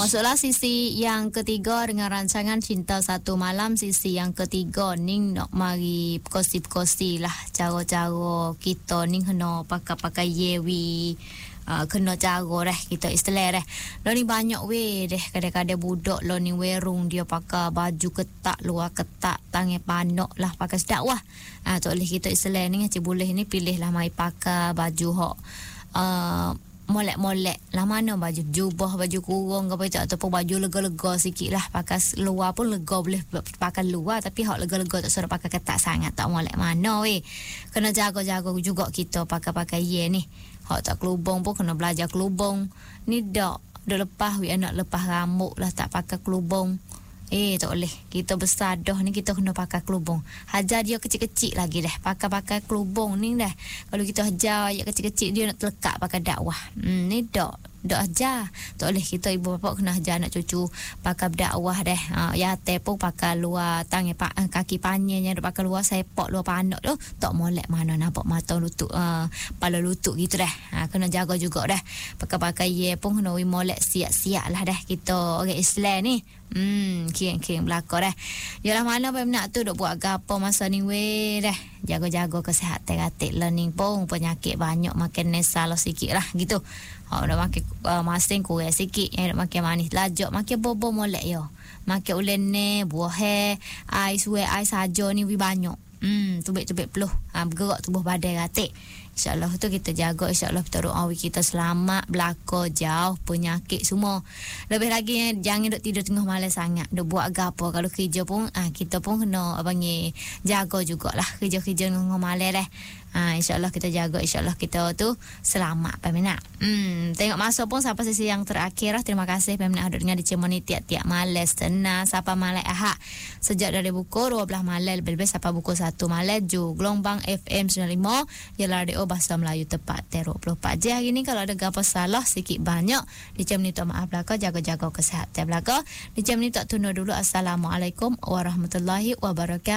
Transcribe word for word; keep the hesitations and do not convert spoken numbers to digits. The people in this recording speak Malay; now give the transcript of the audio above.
masuklah sisi yang ketiga dengan rancangan Cinta Satu Malam. Sisi yang ketiga ni nak mari kosi-kosi lah cara-cara kita ni kena pakai-pakai yewi. Uh, kena cara dah kita istilah dah. Lo ni banyak weh deh kadang-kadang budak lo ni werung dia pakai baju ketat luar ketat tangan panok lah pakai sedakwah. Ah uh, tak boleh kita istilah ni ngaci boleh ni pilih lah mai pakai baju hok uh, molek-molek lah mana baju jubah baju kurung ke apa ataupun baju lega-lega sikit lah pakai luar pun lega boleh pakai luar tapi hok lega-lega tak suruh pakai ketat sangat tak molek mana weh. Kena jaga-jaga juga kita pakai-pakai ye ni. Hak tak kelubung pun kena belajar kelubung. Ni dak, dah lepas we anak lepas rambut lah tak pakai kelubung. Eh tak boleh. Kita besar dah ni kita kena pakai kelubung. Hajar dia kecil-kecil lagi dah. Pakai-pakai kelubung ni dah. Kalau kita hajar ayat kecil-kecil dia nak terlekat pakai dakwah. Hmm, ni dak. Dak ajar. Tak boleh kita ibu bapa kena ajar anak cucu pakai dakwah dah. Ha, ya teh pun pakai luar tangan pa, kaki panjangnya dak pakai luar sepak luar panak tu tak molek mana nampak mata lutut uh, kepala lutut gitu dah. Ha, kena jaga juga dah. Pakai-pakai ye pun kena wi molek siap-siap lah dah kita orang Islam ni. Hmm, kian-kian belakang dah. Yalah mana pun nak tu duk buat gapo masa ni weh dah. Jaga-jaga kesihatan katik learning pun penyakit banyak makan nesal sikit lah gitu. Ha dah makan uh, masing kurang sikit yang nak makan manis lajak makan bobo molek yo. Makan ulen ni buah he, ais we ais saja ni wi banyak. Hmm, tubik-tubik peluh. Ha bergerak tubuh badan katik. InsyaAllah tu kita jaga. InsyaAllah kita doa kita selamat belaka jauh penyakit semua. Lebih lagi jangan duk tidur tengah malam sangat. Duk buat gapo kalau kerja pun ah kita pun kena panggil jaga jugalah kerja-kerja tengah malam dah. Ha, InsyaAllah kita jaga. InsyaAllah kita tu selamat peminat. Hmm, tengok masa pun sampai sesi yang terakhir lah. Terima kasih peminat hadir dengan dicemoni tiap-tiap malam senang sampai malam Ahad. Sejak dari pukul dua belas malam lebih-lebih sampai pukul satu malam ju gelombang F M sembilan puluh lima Yalah Radio Bahasa Melayu tepat dua puluh empat jam. Hari ni kalau ada apa salah sikit banyak dicemoni tu maaf belaka, jaga-jaga kesihatan belaka. Dicemoni tak tunda dulu. Assalamualaikum warahmatullahi wabarakatuh.